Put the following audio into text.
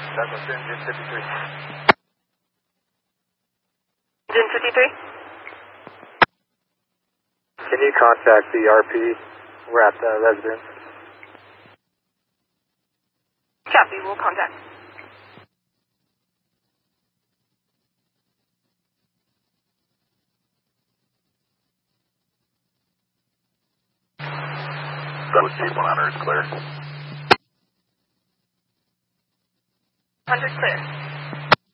Douglas Engine 53. Engine 53? Can you contact the RP? We're at the residence. Copy, we'll contact. Douglas Chief 100 is clear. 100 clear.